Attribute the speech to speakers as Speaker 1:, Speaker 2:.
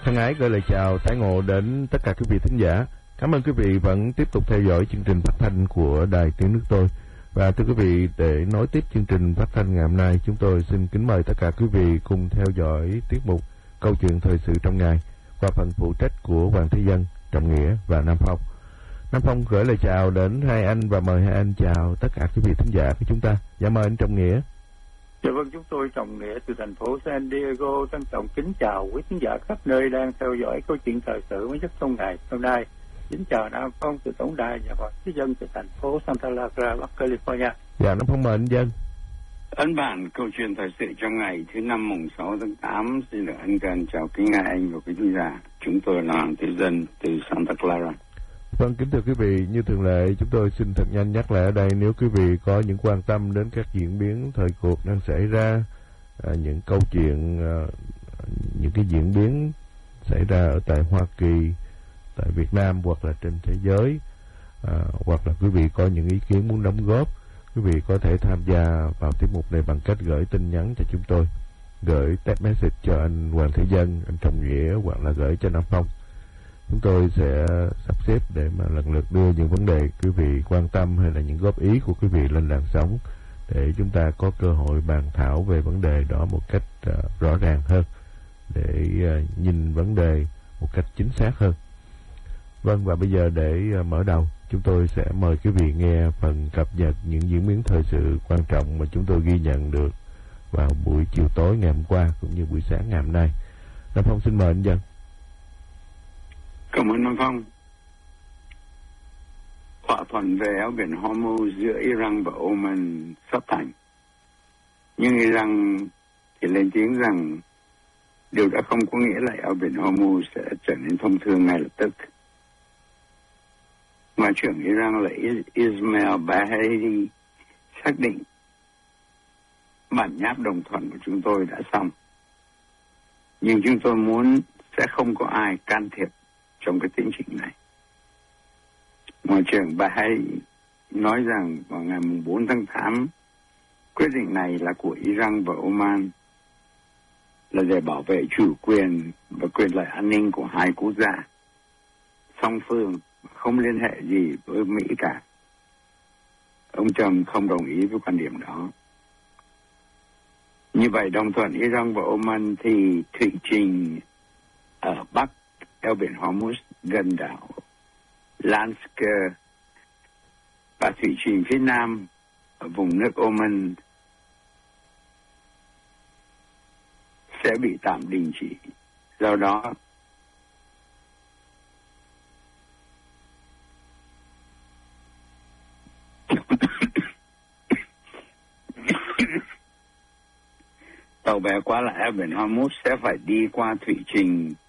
Speaker 1: Thân ái gửi lời chào tái ngộ đến tất cả quý vị thính giả. Cảm ơn quý vị vẫn tiếp tục theo dõi chương trình phát thanh của Đài Tiếng Nước Tôi. Và thưa quý vị, để nối tiếp chương trình phát thanh ngày hôm nay, chúng tôi xin kính mời tất cả quý vị cùng theo dõi tiết mục Câu chuyện thời sự trong ngày qua phần phụ trách của Hoàng Thế Dân, Trọng Nghĩa và Nam Phong. Nam Phong gửi lời chào đến hai anh và mời hai anh chào tất cả quý vị thính giả của chúng ta. Dạ mời anh Trọng Nghĩa.
Speaker 2: Dạ vâng, chúng tôi Trọng Nghĩa từ thành phố San Diego trân trọng kính chào quý khán giả khắp nơi đang theo dõi câu chuyện thời sự mới nhất trong ngày hôm nay. Kính chào Nam Phong từ tổng đài và Hoàng Thế Dân từ thành phố Santa Clara, Bắc California.
Speaker 1: Dạ Nam Phong mời anh Dân.
Speaker 3: Ấn bản câu chuyện thời sự trong ngày thứ năm mùng 6 tháng 8 xin được ân cần chào kính ngài anh và quý khán giả. Chúng tôi là Hoàng Thế Dân từ Santa Clara.
Speaker 1: Vâng, kính thưa quý vị, như thường lệ chúng tôi xin thật nhanh nhắc lại ở đây, nếu quý vị có những quan tâm đến các diễn biến thời cuộc đang xảy ra, những câu chuyện, những cái diễn biến xảy ra ở tại Hoa Kỳ, tại Việt Nam hoặc là trên thế giới, hoặc là quý vị có những ý kiến muốn đóng góp, quý vị có thể tham gia vào tiết mục này bằng cách gửi tin nhắn cho chúng tôi, gửi text message cho anh Hoàng Thế Dân, anh Trọng Nghĩa hoặc là gửi cho Nam Phong. Chúng tôi sẽ sắp xếp để mà lần lượt đưa những vấn đề quý vị quan tâm hay là những góp ý của quý vị lên làn sóng, để chúng ta có cơ hội bàn thảo về vấn đề đó một cách rõ ràng hơn, để nhìn vấn đề một cách chính xác hơn. Vâng, và bây giờ để mở đầu, chúng tôi sẽ mời quý vị nghe phần cập nhật những diễn biến thời sự quan trọng mà chúng tôi ghi nhận được vào buổi chiều tối ngày hôm qua cũng như buổi sáng ngày hôm nay. Nam Phong xin mời anh Dân.
Speaker 3: Cảm ơn Nam Phong. Thỏa thuận về eo biển Hormuz giữa Iran và Oman sắp thành. Nhưng Iran thì lên tiếng rằng điều đã không có nghĩa là eo biển Hormuz sẽ trở nên thông thương ngay lập tức. Ngoại trưởng Iran là Ismail Baheri xác định bản nháp đồng thuận của chúng tôi đã xong. Nhưng chúng tôi muốn sẽ không có ai can thiệp trong cái tiến trình này. Ngoại trưởng Baheri nói rằng vào ngày 4 tháng 8, quyết định này là của Iran và Oman, là để bảo vệ chủ quyền và quyền lợi an ninh của hai quốc gia song phương, không liên hệ gì với Mỹ cả. Ông Trump không đồng ý với quan điểm đó. Như vậy, đồng thuận Iran và Oman thì thủy trình ở Bắc eo biển Hormuz gần đảo Lansker và thủy trình phía Nam ở vùng nước Oman sẽ bị tạm đình chỉ. Do đó, tàu bè qua lại eo biển Hormuz sẽ phải đi qua thủy trình